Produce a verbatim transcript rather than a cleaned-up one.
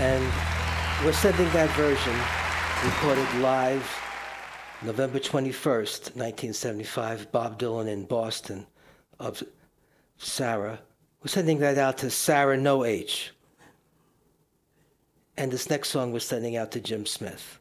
And we're sending that version, recorded live November twenty-first, nineteen seventy-five, Bob Dylan in Boston, of Sarah. We're sending that out to Sarah No H. And this next song we're sending out to Jim Smith.